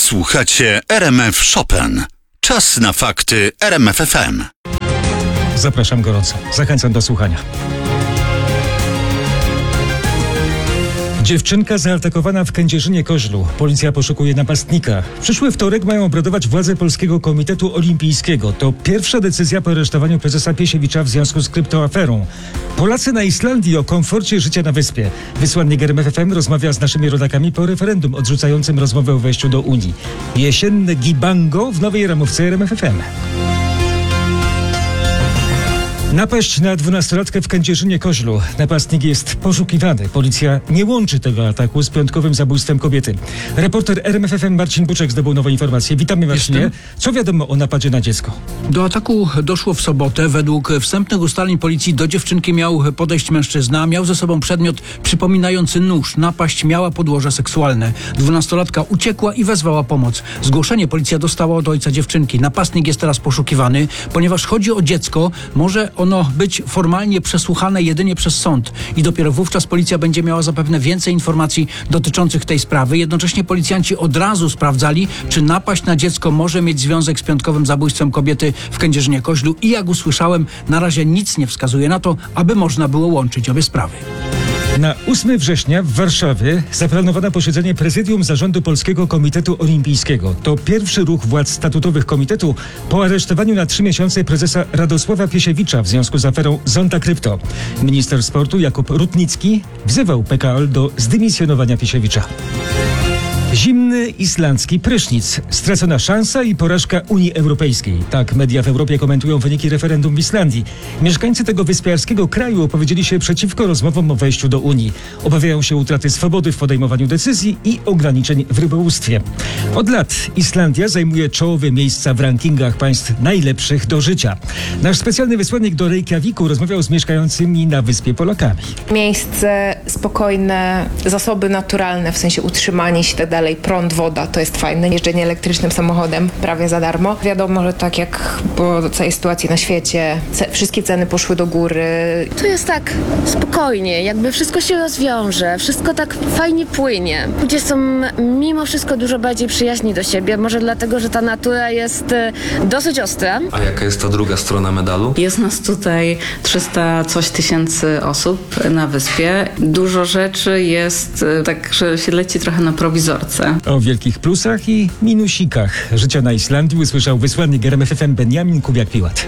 Słuchacie RMF Chopin. Czas na fakty RMF FM. Zapraszam gorąco. Zachęcam do słuchania. Dziewczynka zaatakowana w Kędzierzynie-Koźlu. Policja poszukuje napastnika. W przyszły wtorek mają obradować władze Polskiego Komitetu Olimpijskiego. To pierwsza decyzja po aresztowaniu prezesa Piesiewicza w związku z kryptoaferą. Polacy na Islandii o komforcie życia na wyspie. Wysłannik RMF FM rozmawia z naszymi rodakami po referendum odrzucającym rozmowę o wejściu do Unii. Jesienne gibango w nowej ramówce RMF FM. Napaść na 12-latkę w Kędzierzynie-Koźlu. Napastnik jest poszukiwany. Policja nie łączy tego ataku z piątkowym zabójstwem kobiety. Reporter RMF FM Marcin Buczek zdobył nowe informacje. Witamy Marcinie. Co wiadomo o napadzie na dziecko? Do ataku doszło w sobotę. Według wstępnych ustaleń policji do dziewczynki miał podejść mężczyzna. Miał ze sobą przedmiot przypominający nóż. Napaść miała podłoże seksualne. 12-latka uciekła i wezwała pomoc. Zgłoszenie policja dostała od ojca dziewczynki. Napastnik jest teraz poszukiwany. Ponieważ chodzi o dziecko, może ono być formalnie przesłuchane jedynie przez sąd i dopiero wówczas policja będzie miała zapewne więcej informacji dotyczących tej sprawy. Jednocześnie policjanci od razu sprawdzali, czy napaść na dziecko może mieć związek z piątkowym zabójstwem kobiety w Kędzierzynie-Koźlu i jak usłyszałem, na razie nic nie wskazuje na to, aby można było łączyć obie sprawy. Na 8 września w Warszawie zaplanowano posiedzenie Prezydium Zarządu Polskiego Komitetu Olimpijskiego. To pierwszy ruch władz statutowych komitetu po aresztowaniu na 3 miesiące prezesa Radosława Piesiewicza w związku z aferą Zonta Krypto. Minister sportu Jakub Rutnicki wzywał PKO do zdymisjonowania Piesiewicza. Zimny islandzki prysznic. Stracona szansa i porażka Unii Europejskiej. Tak media w Europie komentują wyniki referendum w Islandii. Mieszkańcy tego wyspiarskiego kraju opowiedzieli się przeciwko rozmowom o wejściu do Unii. Obawiają się utraty swobody w podejmowaniu decyzji i ograniczeń w rybołówstwie. Od lat Islandia zajmuje czołowe miejsca w rankingach państw najlepszych do życia. Nasz specjalny wysłannik do Reykjaviku rozmawiał z mieszkającymi na wyspie Polakami. Miejsce spokojne, zasoby naturalne, w sensie utrzymanie się i tak dalej. Prąd, woda, to jest fajne. Jeżdżenie elektrycznym samochodem prawie za darmo. Wiadomo, że tak jak po całej sytuacji na świecie, wszystkie ceny poszły do góry. Tu jest tak spokojnie, jakby wszystko się rozwiąże, wszystko tak fajnie płynie. Ludzie są mimo wszystko dużo bardziej przyjaźni do siebie, może dlatego, że ta natura jest dosyć ostra. A jaka jest ta druga strona medalu? Jest nas tutaj 300 coś tysięcy osób na wyspie. Dużo rzeczy jest tak, że się leci trochę na prowizorce. O wielkich plusach i minusikach życia na Islandii usłyszał wysłannik RMF FM Benjamin Kubiak-Piłat.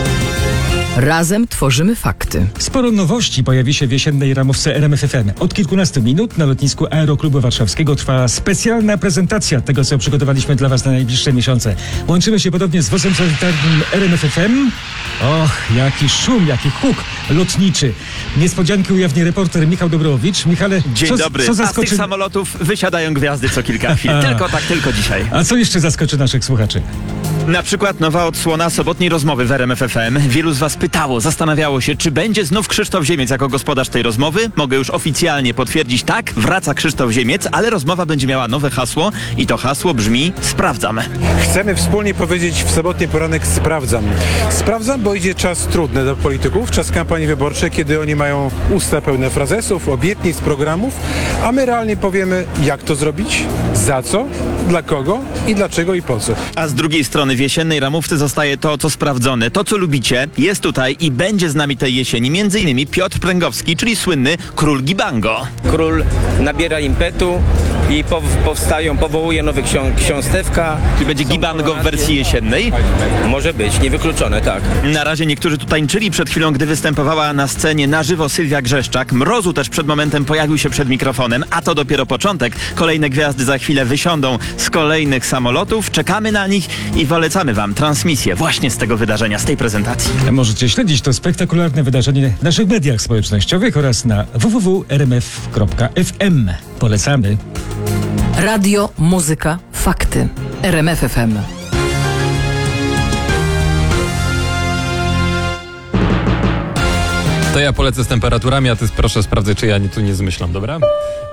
Razem tworzymy fakty. Sporo nowości pojawi się w jesiennej ramówce RMF FM. Od kilkunastu minut na lotnisku Aeroklubu Warszawskiego trwa specjalna prezentacja tego, co przygotowaliśmy dla Was na najbliższe miesiące. Łączymy się podobnie z wozem sanitarnym RMF FM. Och, jaki szum, jaki huk lotniczy. Niespodzianki ujawni reporter Michał Dobrowicz. Michale, Dzień dobry. Co A z zaskoczy... tych samolotów wysiadają gwiazdy co kilka chwil. Tylko dzisiaj. A co jeszcze zaskoczy naszych słuchaczy? Na przykład nowa odsłona sobotniej rozmowy w RMF FM. Wielu z Was pytało, zastanawiało się, czy będzie znów Krzysztof Ziemiec jako gospodarz tej rozmowy. Mogę już oficjalnie potwierdzić, tak, wraca Krzysztof Ziemiec, ale rozmowa będzie miała nowe hasło i to hasło brzmi sprawdzam. Chcemy wspólnie powiedzieć w sobotni poranek sprawdzam. Sprawdzam, bo idzie czas trudny dla polityków, czas kampanii wyborczej, kiedy oni mają usta pełne frazesów, obietnic, programów, a my realnie powiemy, jak to zrobić, za co, dla kogo i dlaczego i po co. A z drugiej strony w jesiennej ramówce zostaje to, co sprawdzone, to, co lubicie, jest tutaj i będzie z nami tej jesieni m.in. Piotr Pręgowski, czyli słynny król gibango. Król nabiera impetu i powołuje nowy książstewka. Czyli będzie gibango w wersji jesiennej? Może być, niewykluczone, tak. Na razie niektórzy tu tańczyli przed chwilą, gdy występowała na scenie na żywo Sylwia Grzeszczak. Mrozu też przed momentem pojawił się przed mikrofonem, a to dopiero początek. Kolejne gwiazdy za chwilę wysiądą z kolejnych samolotów. Czekamy na nich i polecamy Wam transmisję właśnie z tego wydarzenia, z tej prezentacji. Możecie śledzić to spektakularne wydarzenie w naszych mediach społecznościowych oraz na www.rmf.fm. Polecamy. Radio, muzyka, fakty. RMF FM. To ja polecę z temperaturami, a ty proszę sprawdzę, czy ja tu nie zmyślam, dobra?